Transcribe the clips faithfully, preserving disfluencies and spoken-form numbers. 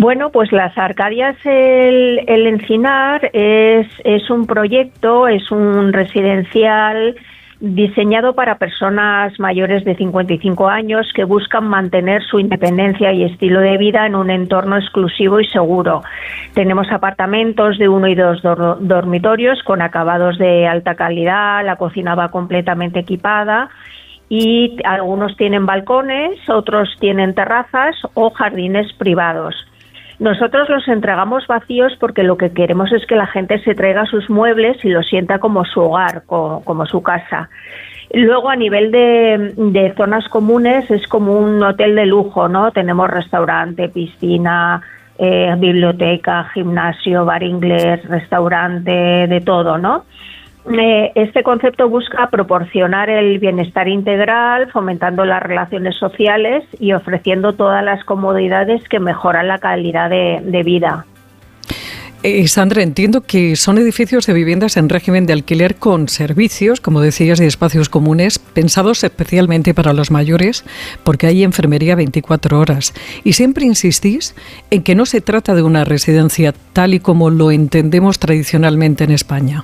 Bueno, pues las Arcadias El, el Encinar es, es un proyecto, es un residencial diseñado para personas mayores de cincuenta y cinco años que buscan mantener su independencia y estilo de vida en un entorno exclusivo y seguro. Tenemos apartamentos de uno y dos dor- dormitorios con acabados de alta calidad, la cocina va completamente equipada y algunos tienen balcones, otros tienen terrazas o jardines privados. Nosotros los entregamos vacíos porque lo que queremos es que la gente se traiga sus muebles y lo sienta como su hogar, como, como su casa. Luego, a nivel de, de zonas comunes, es como un hotel de lujo, ¿no? Tenemos restaurante, piscina, eh, biblioteca, gimnasio, bar inglés, restaurante, de todo, ¿no? Eh, este concepto busca proporcionar el bienestar integral, fomentando las relaciones sociales y ofreciendo todas las comodidades que mejoran la calidad de, de vida. Eh, Sandra, entiendo que son edificios de viviendas en régimen de alquiler con servicios, como decías, y espacios comunes, pensados especialmente para los mayores, porque hay enfermería veinticuatro horas. Y siempre insistís en que no se trata de una residencia tal y como lo entendemos tradicionalmente en España.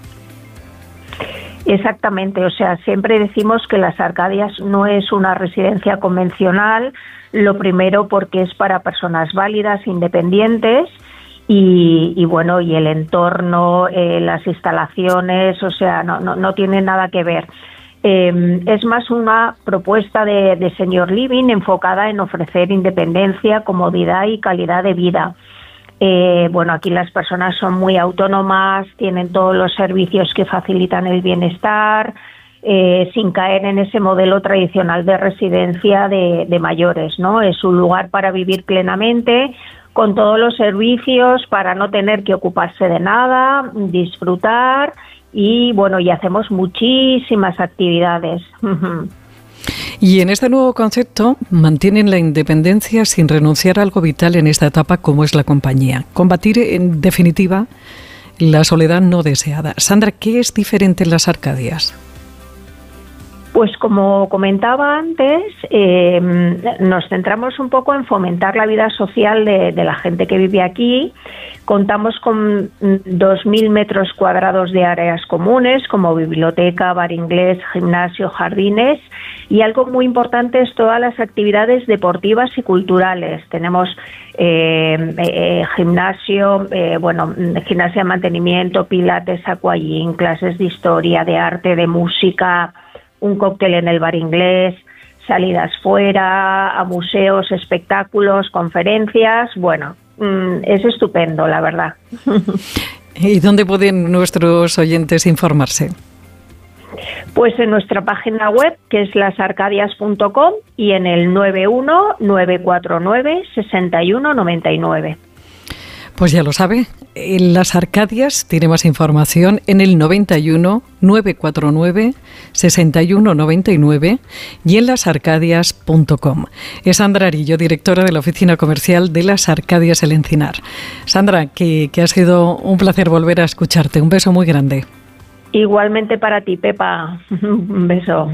Exactamente, o sea, siempre decimos que las Arcadias no es una residencia convencional, lo primero porque es para personas válidas, independientes, y, y bueno, y el entorno, eh, las instalaciones, o sea, no, no, no tiene nada que ver. Eh, es más una propuesta de, de senior living enfocada en ofrecer independencia, comodidad y calidad de vida. Eh, bueno, aquí las personas son muy autónomas, tienen todos los servicios que facilitan el bienestar, eh, sin caer en ese modelo tradicional de residencia de, de mayores, ¿no? Es un lugar para vivir plenamente, con todos los servicios, para no tener que ocuparse de nada, disfrutar y, bueno, y hacemos muchísimas actividades. Y en este nuevo concepto mantienen la independencia sin renunciar a algo vital en esta etapa como es la compañía. Combatir, en definitiva, la soledad no deseada. Sandra, ¿qué es diferente en las Arcadias? Pues como comentaba antes, eh, nos centramos un poco en fomentar la vida social de, de la gente que vive aquí. Contamos con dos mil metros cuadrados de áreas comunes como biblioteca, bar inglés, gimnasio, jardines, y algo muy importante es todas las actividades deportivas y culturales. Tenemos eh, eh, gimnasio, eh, bueno, gimnasia de mantenimiento, pilates, aquagym, clases de historia, de arte, de música, un cóctel en el bar inglés, salidas fuera, a museos, espectáculos, conferencias. Bueno, es estupendo, la verdad. ¿Y dónde pueden nuestros oyentes informarse? Pues en nuestra página web, que es las arcadias punto com, y en el nueve uno nueve cuatro nueve seis uno nueve nueve. Pues ya lo sabe, en Las Arcadias tiene más información en el noventa y uno nueve cuatro nueve seis uno nueve nueve y en las arcadias punto com. Es Sandra Arillo, directora de la oficina comercial de Las Arcadias El Encinar. Sandra, que, que ha sido un placer volver a escucharte. Un beso muy grande. Igualmente para ti, Pepa. Un beso.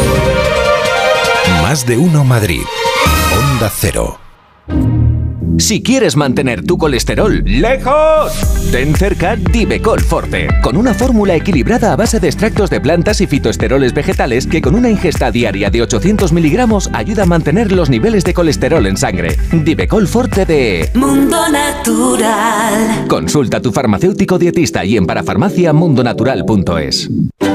Más de uno Madrid. Onda Cero. Si quieres mantener tu colesterol lejos, ten cerca Divecol Forte, con una fórmula equilibrada a base de extractos de plantas y fitoesteroles vegetales que con una ingesta diaria de ochocientos miligramos ayuda a mantener los niveles de colesterol en sangre. Divecol Forte de Mundo Natural. Consulta a tu farmacéutico dietista y en parafarmacia mundo natural punto es.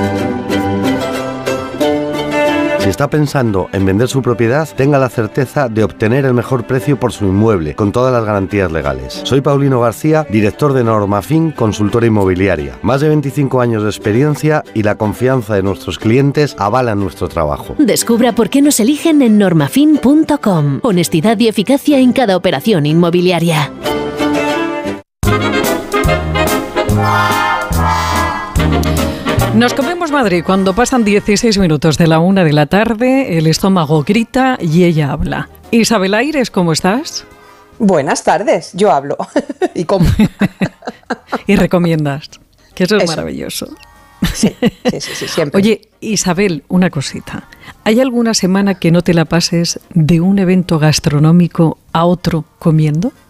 Si está pensando en vender su propiedad, tenga la certeza de obtener el mejor precio por su inmueble, con todas las garantías legales. Soy Paulino García, director de Normafin, consultora inmobiliaria. Más de veinticinco años de experiencia y la confianza de nuestros clientes avalan nuestro trabajo. Descubra por qué nos eligen en normafin punto com. Honestidad y eficacia en cada operación inmobiliaria. Nos comemos Madrid cuando pasan dieciséis minutos de la una de la tarde, el estómago grita y ella habla. Isabel Aires, ¿cómo estás? Buenas tardes, yo hablo. ¿Y cómo? Y recomiendas, que eso es eso. Maravilloso. Sí, sí, sí, sí, siempre. Oye, Isabel, una cosita. ¿Hay alguna semana que no te la pases de un evento gastronómico a otro comiendo?